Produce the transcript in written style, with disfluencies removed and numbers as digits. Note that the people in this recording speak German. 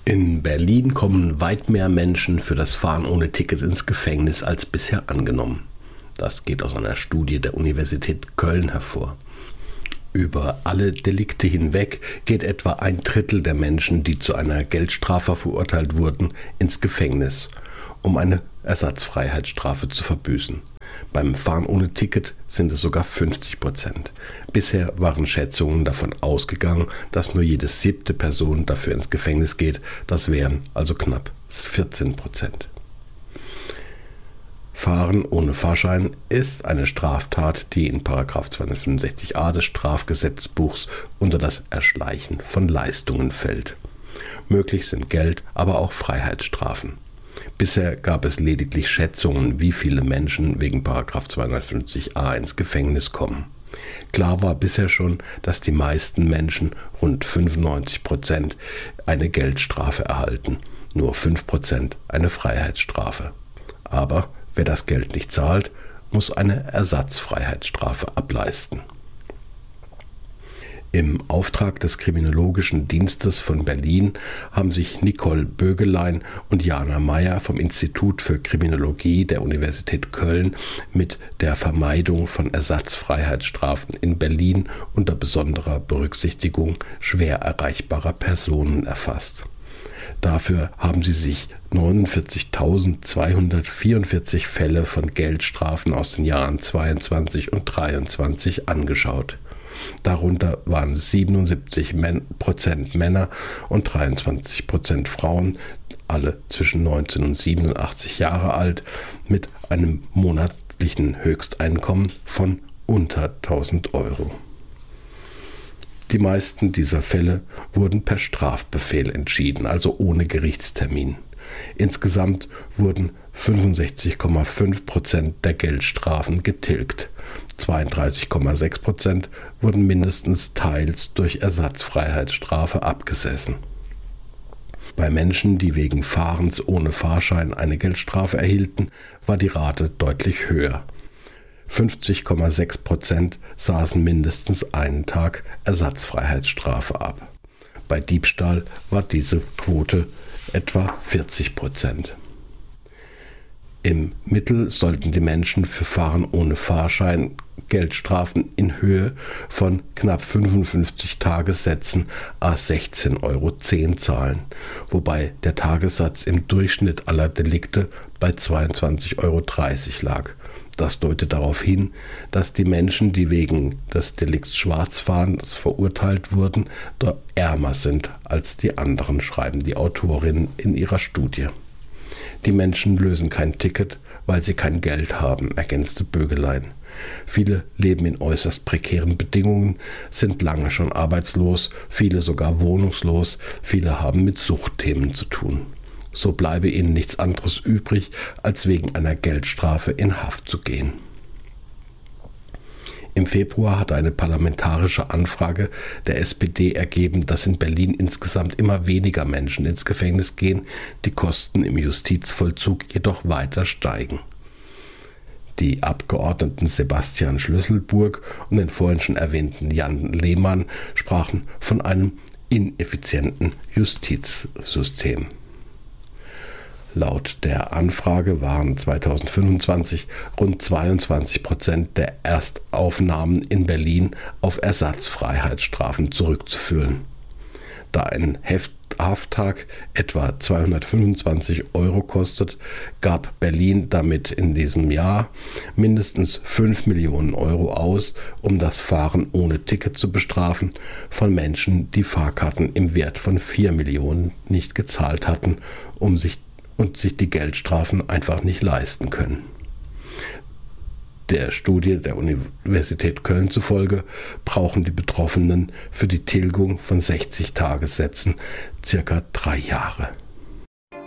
In Berlin kommen weit mehr Menschen für das Fahren ohne Ticket ins Gefängnis als bisher angenommen. Das geht aus einer Studie der Universität Köln hervor. Über alle Delikte hinweg geht etwa 1/3 der Menschen, die zu einer Geldstrafe verurteilt wurden, ins Gefängnis, um eine Ersatzfreiheitsstrafe zu verbüßen. Beim Fahren ohne Ticket sind es sogar 50%. Bisher waren Schätzungen davon ausgegangen, dass nur jede 7. Person dafür ins Gefängnis geht. Das wären also knapp 14%. Fahren ohne Fahrschein ist eine Straftat, die in § 265a des Strafgesetzbuchs unter das Erschleichen von Leistungen fällt. Möglich sind Geld-, aber auch Freiheitsstrafen. Bisher gab es lediglich Schätzungen, wie viele Menschen wegen § 250a ins Gefängnis kommen. Klar war bisher schon, dass die meisten Menschen, rund 95%, eine Geldstrafe erhalten, nur 5% eine Freiheitsstrafe. Aber wer das Geld nicht zahlt, muss eine Ersatzfreiheitsstrafe ableisten. Im Auftrag des Kriminologischen Dienstes von Berlin haben sich Nicole Bögelein und Jana Meyer vom Institut für Kriminologie der Universität Köln mit der Vermeidung von Ersatzfreiheitsstrafen in Berlin unter besonderer Berücksichtigung schwer erreichbarer Personen erfasst. Dafür haben sie sich 49.244 Fälle von Geldstrafen aus den Jahren 22 und 23 angeschaut. Darunter waren 77% Männer und 23% Frauen, alle zwischen 19 und 87 Jahre alt, mit einem monatlichen Höchsteinkommen von unter 1.000 Euro. Die meisten dieser Fälle wurden per Strafbefehl entschieden, also ohne Gerichtstermin. Insgesamt wurden 65,5% der Geldstrafen getilgt. 32,6% wurden mindestens teils durch Ersatzfreiheitsstrafe abgesessen. Bei Menschen, die wegen Fahrens ohne Fahrschein eine Geldstrafe erhielten, war die Rate deutlich höher. 50,6% saßen mindestens einen Tag Ersatzfreiheitsstrafe ab. Bei Diebstahl war diese Quote etwa 40%. Im Mittel sollten die Menschen für Fahren ohne Fahrschein Geldstrafen in Höhe von knapp 55 Tagessätzen à 16,10 Euro zahlen, wobei der Tagessatz im Durchschnitt aller Delikte bei 22,30 Euro lag. Das deutet darauf hin, dass die Menschen, die wegen des Delikts Schwarzfahrens verurteilt wurden, dort ärmer sind als die anderen, schreiben die Autorinnen in ihrer Studie. Die Menschen lösen kein Ticket, weil sie kein Geld haben, ergänzte Bögelein. Viele leben in äußerst prekären Bedingungen, sind lange schon arbeitslos, viele sogar wohnungslos, viele haben mit Suchtthemen zu tun. So bleibe ihnen nichts anderes übrig, als wegen einer Geldstrafe in Haft zu gehen. Im Februar hatte eine parlamentarische Anfrage der SPD ergeben, dass in Berlin insgesamt immer weniger Menschen ins Gefängnis gehen, die Kosten im Justizvollzug jedoch weiter steigen. Die Abgeordneten Sebastian Schlüsselburg und den vorhin schon erwähnten Jan Lehmann sprachen von einem ineffizienten Justizsystem. Laut der Anfrage waren 2025 rund 22% der Erstaufnahmen in Berlin auf Ersatzfreiheitsstrafen zurückzuführen. Da ein Hafttag etwa 225 Euro kostet, gab Berlin damit in diesem Jahr mindestens 5 Millionen Euro aus, um das Fahren ohne Ticket zu bestrafen von Menschen, die Fahrkarten im Wert von 4 Millionen nicht gezahlt hatten, sich die Geldstrafen einfach nicht leisten können. Der Studie der Universität Köln zufolge brauchen die Betroffenen für die Tilgung von 60 Tagessätzen circa 3 Jahre.